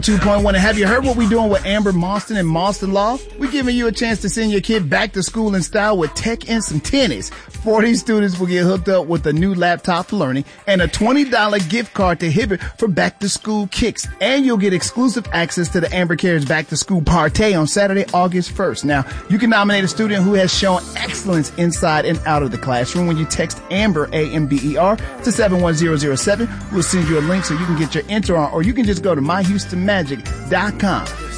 2.1. And have you heard what we're doing with Amber Monston and Monston Law? We're giving you a chance to send your kid back to school in style with tech and some tennis. 40 students will get hooked up with a new laptop for learning and a $20 gift card to Hibbett for back to school kicks. And you'll get exclusive access to the Amber Cares back to school party on Saturday, August 1st. Now, you can nominate a student who has shown excellence inside and out of the classroom when you text Amber, A-M-B-E-R, to 71007. We'll send you a link so you can get your enter on, or you can just go to myhoustonmagic.com.